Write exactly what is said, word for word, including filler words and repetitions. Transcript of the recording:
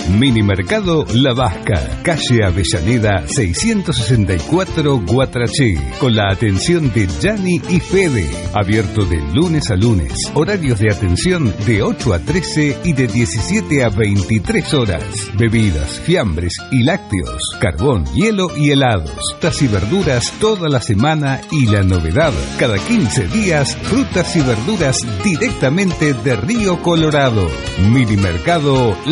Mini Mercado La Vasca, calle Avellaneda seiscientos sesenta y cuatro, Guatraché, con la atención de Gianni y Fede. Abierto de lunes a lunes. Horarios de atención de ocho a trece y de diecisiete a veintitrés horas. Bebidas, fiambres y lácteos, carbón, hielo y helados. Frutas y verduras toda la semana y la novedad, cada quince días, frutas y verduras directamente de Río Colorado. Mini Mercado